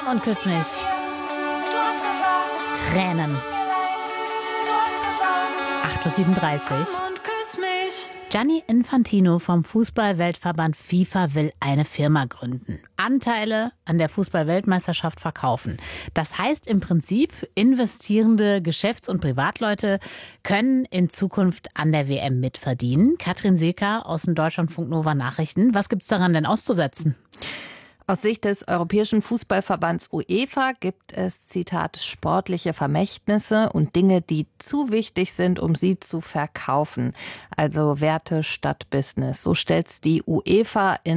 Komm und küss mich. Tränen. 8.37 Uhr. Gianni Infantino vom Fußball-Weltverband FIFA will eine Firma gründen. Anteile an der Fußball-Weltmeisterschaft verkaufen. Das heißt im Prinzip, investierende Geschäfts- und Privatleute können in Zukunft an der WM mitverdienen. Katrin Seeker aus den Deutschlandfunk Nova Nachrichten. Was gibt's daran denn auszusetzen? Aus Sicht des Europäischen Fußballverbands UEFA gibt es, Zitat, sportliche Vermächtnisse und Dinge, die zu wichtig sind, um sie zu verkaufen. Also Werte statt Business. So stellt's die UEFA in